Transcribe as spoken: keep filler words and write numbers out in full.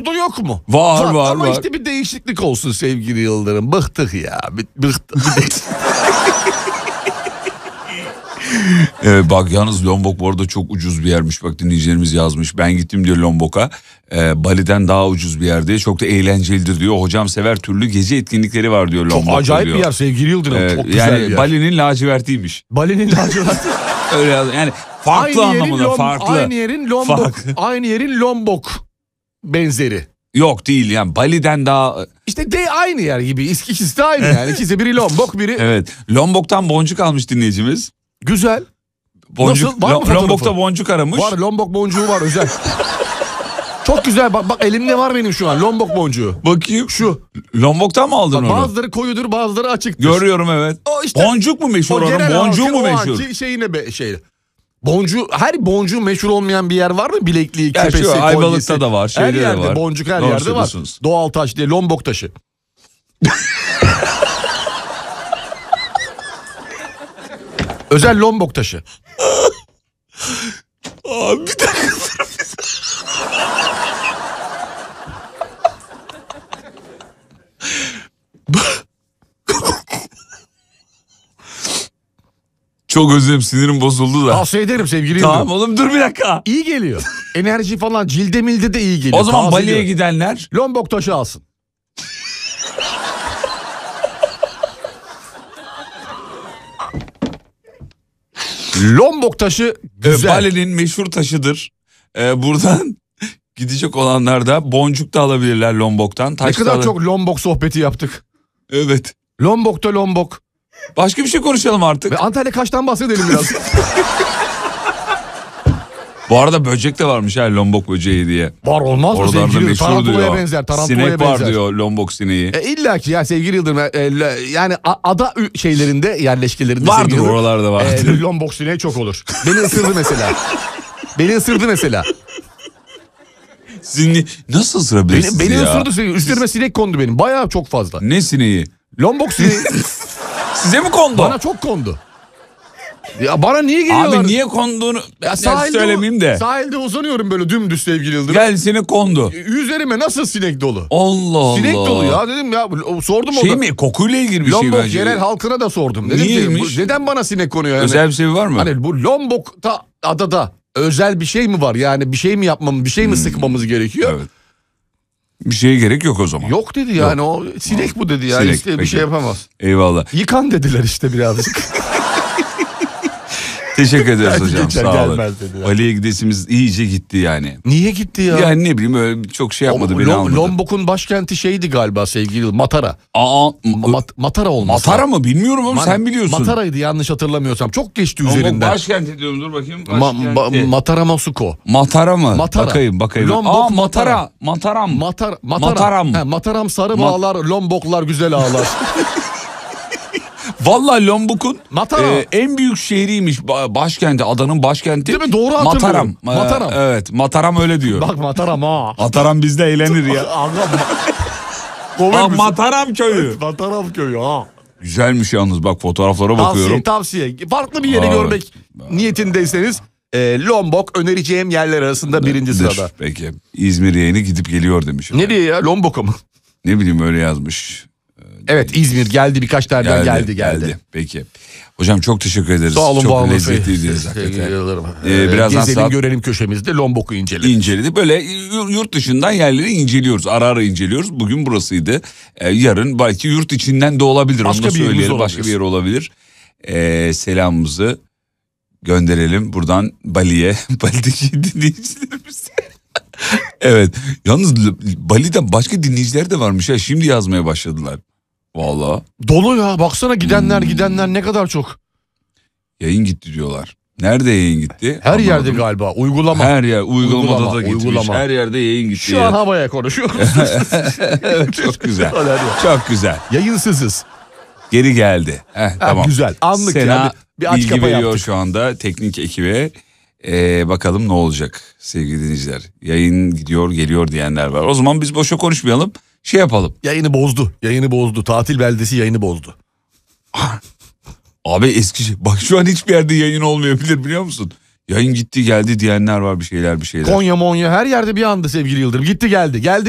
burada yok mu? Var var var. Ama var. işte bir değişiklik olsun sevgili Yıldırım. Bıktık ya. Bıktık. Ee, bak yalnız Lombok bu arada çok ucuz bir yermiş. Bak dinleyicilerimiz yazmış. Ben gittim diyor Lombok'a. Ee, Bali'den daha ucuz bir yer diye. Çok da eğlencelidir diyor. Hocam sever, türlü gece etkinlikleri var diyor Lombok'ta. Çok acayip diyor. bir yer sevgili Yıldırım. Ee, çok güzel yani bir yer. Bali'nin lacivertiymiş. Bali'nin laciverti. Öyle yani farklı aynı anlamında Lom, farklı. Aynı yerin Lombok. Farklı. Aynı yerin Lombok benzeri. Yok değil yani Bali'den daha... İşte de aynı yer gibi. İkisi de aynı yani. İkisi biri Lombok biri... Evet. Lombok'tan boncuk almış dinleyicimiz. Güzel. Boncuk, Nasıl? Var mı Lo- fotoğrafı? Lombok'ta boncuk aramış. Var, Lombok boncuğu var özel. Çok güzel. Bak, bak elimde var benim şu an Lombok boncuğu. Bakayım. Şu. Lombok'tan mı aldın Bak, onu? bazıları koyudur, bazıları açıktır. Görüyorum evet. O işte, boncuk mu meşhur onun? Boncuğu mu meşhur? Şeyine be, şey. Boncuğu, her boncuğu meşhur olmayan bir yer var mı? Bilekliği, Ya küpesi, şu kolyesi. Ayvalık'ta da var, şeyde her de yerde var. boncuk her Doğru yerde var. söylüyorsunuz. Doğal taş diye Lombok taşı. Özel Lombok taşı. Abi bir dakika. Çok özledim, sinirim bozuldu da. Tavsiye ederim sevgili Tamam Yıldırım. oğlum dur bir dakika. İyi geliyor. Enerji falan cilde milde de iyi geliyor. O zaman Tazeliyor. Bali'ye gidenler Lombok taşı alsın. Lombok taşı güzel. e, Bali'nin meşhur taşıdır. E, buradan gidecek olanlar da boncuk da alabilirler Lombok'tan. Ne Taş da kadar al- çok Lombok sohbeti yaptık. Evet. Lombok'ta Lombok. Başka bir şey konuşalım artık. Ve Antalya Kaş'tan bahsedelim biraz. Bu arada böcek de varmış ha, Lombok böceği diye. Var olmaz mı Oralarda sevgili Yıldırım? meşhur Tarantulaya diyor. benzer. Tarantulaya Sinek benzer. var diyor Lombok sineği. E illa ki ya sevgili Yıldırım. e, e, yani a- ada ü- şeylerinde, yerleşkelerinde Vardır sevgili Yıldırım, oralarda vardır. E, Lombok sineği çok olur. Beni ısırdı mesela. Beni ısırdı mesela. Sizin nasıl ısırabilirsiniz Beni, beni ya? ısırdı. Siz... Üstlerime sinek kondu benim. Bayağı çok fazla. Ne sineği? Lombok sineği Size mi kondu? bana çok kondu. Ya bana niye geliyorlar? Abi niye konduğunu Ya ben sahilde, söylemeyeyim de. Sahilde uzanıyorum böyle dümdüz sevgili Yıldırım. Gel seni kondu. Üzerime nasıl sinek dolu? Allah Allah. Sinek dolu ya dedim ya, şey Şey mi, kokuyla ilgili bir şey Lombok bence. yerel halkına da sordum. Dedim ki, Niyeymiş? bu- neden bana sinek konuyor yani? Özel bir şey var mı? Hani bu Lombok'ta adada özel bir şey mi var? Yani bir şey mi yapmamız, bir şey mi sıkmamız gerekiyor? Evet. Bir şeye gerek yok o zaman. Yok dedi yani, o sinek bu dedi yani, Sinek, işte bir peki. şey yapamaz. Eyvallah. Yıkan dediler işte birazcık. Teşekkür ederiz Belki hocam, geçer, sağ olun. gelmez dedi. Bali'ye gidesimiz iyice gitti yani. Niye gitti ya? Yani ne bileyim öyle çok şey yapmadı, O- beni Lo- almadı. Lombok'un başkenti şeydi galiba sevgili Matara. Aa, Mat- Matara olması. Matara mı bilmiyorum ama Ma- sen biliyorsun. Matara'ydı yanlış hatırlamıyorsam. Çok geçti Ama üzerinden. başkent diyorum, dur bakayım. Ma- Başkenti. ba- Matara Masuko. Matara mı? Matara. Bakayım bakayım. Lombok, Aa Matara. Matara. Mataram. Matar, Mataram. Mataram. He, Mataram sarı Ma- bağlar, Lomboklar güzel ağlar. Vallahi Lombok'un Matara. e, en büyük şehriymiş, ba- başkenti, adanın başkenti. Değil mi? Doğru Mataram. hatırlıyorum. Ee, Mataram. Evet, Mataram öyle diyor. Bak Mataram ha. Mataram bizde eğlenir ya. Anlam. Bak Mataram köyü. Mataram köyü ha. Güzelmiş yalnız, bak fotoğraflara Tavsiye bakıyorum. tavsiye. Farklı bir yeri Aa, görmek niyetindeyseniz e, Lombok önereceğim yerler arasında birinci Dur, sırada. Peki. İzmir yayını gidip geliyor demiş. Nereye ya? Lombok'a mı? Ne bileyim öyle yazmış. Evet, İzmir geldi, birkaç terden geldi geldi. Peki. Hocam çok teşekkür ederiz. Sağ olun, çok var olun. lezzetliydiniz Şey- hakikaten. şey- Ee, birazdan Gezelim saat- görelim köşemizde Lombok'u inceledik. İnceledik. Böyle yurt dışından yerleri inceliyoruz. Ara ara inceliyoruz. Bugün burasıydı. Ee, yarın belki yurt içinden de olabilir. Başka Onu da bir yerimiz söyleyelim. olabilir. Başka bir yer olabilir. Ee, selamımızı gönderelim buradan Bali'ye. Bali'deki dinleyicilerimize. Evet. Yalnız Bali'den başka dinleyiciler de varmış ya. Şimdi yazmaya başladılar. Vallahi. Dolu ya, baksana gidenler Hmm. gidenler ne kadar çok. Yayın gitti diyorlar. Nerede yayın gitti? Her Anlamadım. yerde galiba uygulama. Her yer uygulamada Uygulama, da gitmiş. uygulama. Her yerde yayın gitti. Şu ya. an havaya konuşuyoruz. Evet, çok güzel. Öyle diyor. Çok güzel. Yayınsızız. Geri geldi. Heh, tamam. Güzel. Anlık Sena ya. Bir, bir aç bilgi kapa veriyor yaptık. şu anda teknik ekibe. Ee, bakalım ne olacak sevgili dinleyiciler. Yayın gidiyor geliyor diyenler var. O zaman biz boşa konuşmayalım. Şey yapalım. Yayını bozdu. Yayını bozdu. Tatil beldesi yayını bozdu. Abi eski bak şu an hiçbir yerde yayın olmayabilir biliyor musun? Yayın gitti geldi diyenler var, bir şeyler bir şeyler. Konya Monya her yerde bir anda sevgili Yıldırım. Gitti geldi. Geldi